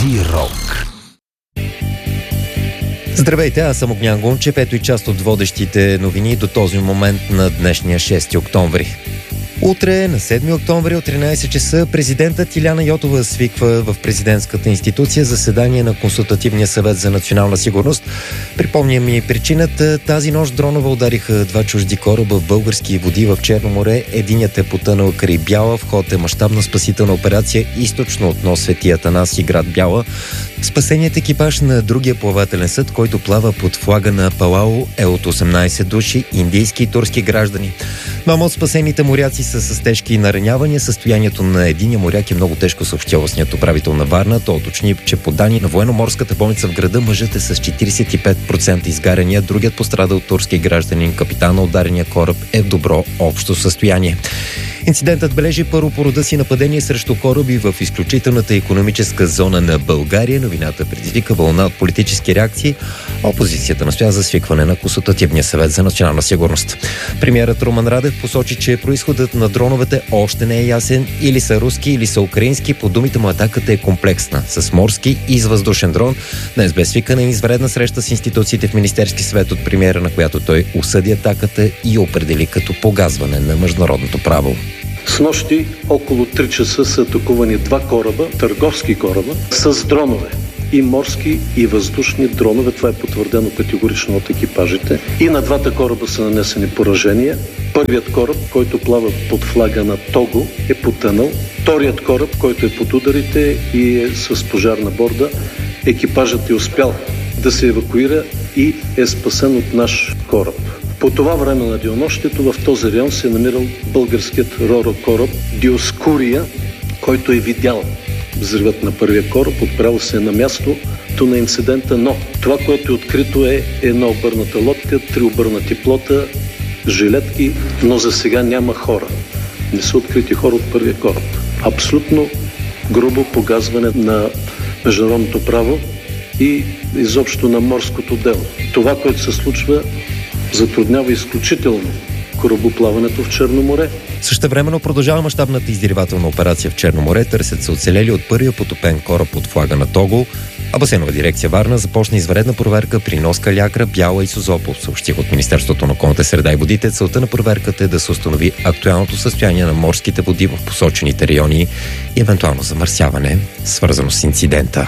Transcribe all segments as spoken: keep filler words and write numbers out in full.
Зирок. Здравейте, аз съм Огнян Гунчев, ето и част от водещите новини до този момент на днешния шести октомври. Утре, на седми октомври от тринайсет часа, президентът Иляна Йотова свиква в президентската институция заседание на Консултативния съвет за национална сигурност. Припомням и причината. Тази нощ дронове удариха два чужди кораба в български води в Черно море. Единият е потънал край Бяла. В ход е мащабна спасителна операция източно от нос Свети Атанаси, град Бяла. Спасеният екипаж на другия плавателен съд, който плава под флага на Палау, е от осемнайсет души, индийски и турски граждани. Двама от спасените моряци са с тежки наранявания. Състоянието на единия моряк е много тежко, съобщи областният управител на Варна. Той уточни, че по данни на военноморската болница в града мъжът е с четирийсет и пет процента изгаряния. Другият пострадал турски гражданин, капитан на ударения кораб, е в добро общо състояние. Инцидентът бележи първо по рода си нападение срещу кораби в изключителната икономическа зона на България. Новината предизвика вълна от политически реакции. Опозицията настоя за свикване на Консултативния съвет за национална сигурност. Премиерът Румен Радев посочи, че произходът на дроновете още не е ясен. Или са руски, или са украински. По думите му атаката е комплексна, с морски и с въздушен дрон. Днес бе свикана извънредна среща с институциите в Министерски съвет от премиера, на която той осъди атаката и определи като погазване на международното право. Снощи около три часа са атакувани два кораба, търговски кораба, с дронове. И морски, и въздушни дронове. Това е потвърдено категорично от екипажите. И на двата кораба са нанесени поражения. Първият кораб, който плава под флага на Того, е потънал. Вторият кораб, който е под ударите и е с пожар на борда, екипажът е успял да се евакуира и е спасен от наш кораб. По това време на денонощието в този район се е намирал българският ро-ро кораб Диоскурия, който е видял взривът на първия кораб, отправил се на мястото на инцидента, но това, което е открито, е една обърната лодка, три обърнати плота, жилетки, но за сега няма хора. Не са открити хора от първия кораб. Абсолютно грубо погазване на международното право и изобщо на морското дело. Това, което се случва, затруднява изключително корабоплаването в Черно море. Същевременно продължава мащабната издирвателна операция в Черно море. Търсят се оцелели от първия потопен кораб под флага на Того. А Басейнова дирекция Варна започна извънредна проверка при нос Калиакра, Бяла и Созопол, съобщих от Министерството на околната среда и водите. Целта на проверката е да се установи актуалното състояние на морските води в посочените райони и евентуално замърсяване, свързано с инцидента.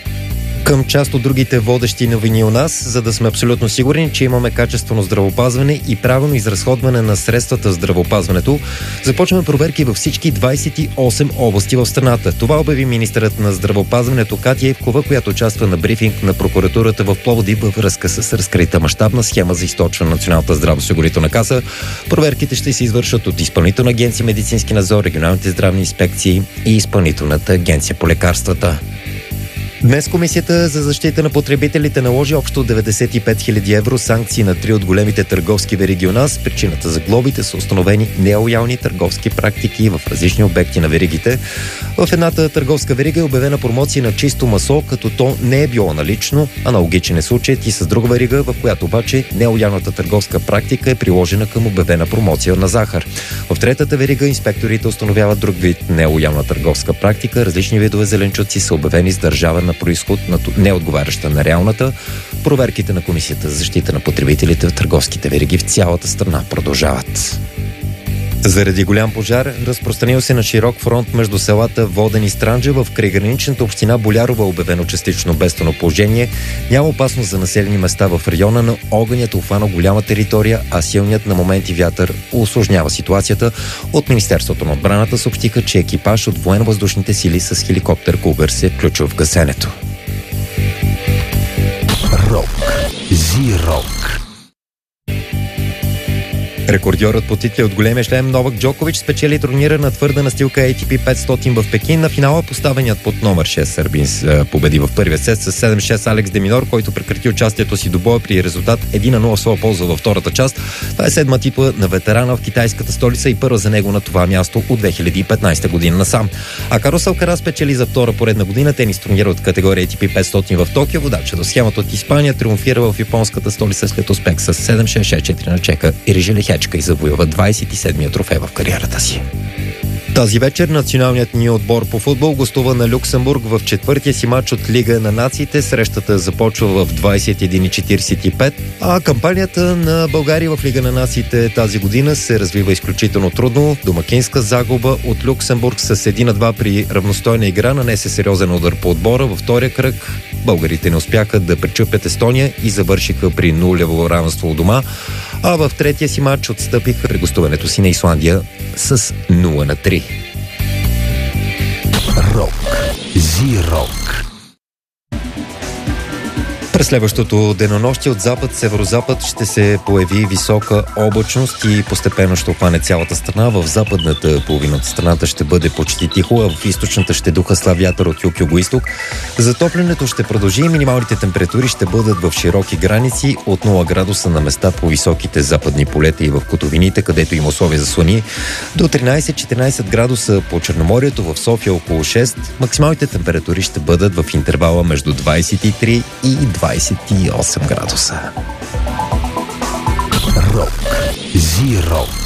Към част от другите водещи новини у нас, за да сме абсолютно сигурни, че имаме качествено здравеопазване и правилно изразходване на средствата в здравеопазването, започваме проверки във всички двайсет и осем области в страната. Това обяви министърът на здравеопазването Катя Ивкова, която участва на брифинг на прокуратурата в Пловдив във връзка с разкрита мащабна схема за източване на Националната здравноосигурителна каса. Проверките ще се извършат от Изпълнителна агенция медицински надзор, регионалните здравни инспекции и Изпълнителната агенция по лекарствата. Днес Комисията за защита на потребителите наложи общо деветдесет и пет хиляди евро санкции на три от големите търговски вериги у нас. Причината за глобите са установени нелоялни търговски практики в различни обекти на веригите. В едната търговска верига е обявена промоция на чисто масло, като то не е било налично. Аналогичен е случаят и с друга верига, в която обаче нелоялната търговска практика е приложена към обявена промоция на захар. В третата верига инспекторите установяват друг вид нелоялна търговска практика. Различни видове зеленчуци са обявени с държава на произход, неотговаряща на реалната. Проверките на Комисията за защита на потребителите в търговските вериги в цялата страна продължават. Заради голям пожар, разпространил се на широк фронт между селата Воден и Странджа, в крайграничната община Болярова, обявено частично бедствено положение. Няма опасност за населени места в района, но огънят обхвана голяма територия, а силният на моменти вятър усложнява ситуацията. От Министерството на отбраната съобщиха, че екипаж от военно-въздушните сили с хеликоптер Кугър се е включил в гасенето. Рок. Зирок. Рекордьорът по титли от големия шлем Новак Джокович спечели турнира на твърда настилка Ей Ти Пи петстотин в Пекин. На финала поставеният под номер шест сърбин победи в първия сет с седем шест Алекс Деминор, който прекрати участието си до боя при резултат един на нула своя полза във втората част. Това е седма титла на ветерана в китайската столица и първа за него на това място от две хиляди и петнайсета година насам. А Карлос Алкарас спечели за втора поредна година тенис турнира от категория Ей Ти Пи петстотин в Токио. Водача до схемата от Испания триумфира в японската столица след успех с седем шест шест четири на чека Ирижи Лехечка и завоюва двайсет и седмия трофей в кариерата си. Тази вечер националният ни отбор по футбол гостува на Люксембург в четвъртия си матч от Лига на нациите. Срещата започва в двадесет и една четиридесет и пет, а кампанията на България в Лига на нациите тази година се развива изключително трудно. Домакинска загуба от Люксембург с един на два при равностойна игра нанесе сериозен удар по отбора. Във втория кръг българите не успяха да пречупят Естония и завършиха при нулево равенство у дома, а в третия си матч отстъпиха при гостуването си на Исландия с нула на три. Рок. Зи-рок. През следващото денонощие от запад-северозапад ще се появи висока облачност и постепенно ще обхване цялата страна. В западната половина от страната ще бъде почти тихо, а в източната ще духа слаб вятър от юг-юго-исток. Затоплянето ще продължи и минималните температури ще бъдат в широки граници от нула градуса на места по високите западни полета и в котовините, където има условия за слани, до тринадесет-четиринадесет градуса по Черноморието, в София около шест. Максималните температури ще бъдат в интервала между двадесет и три и двадесет и осем градуса. Рок. Зи-рок.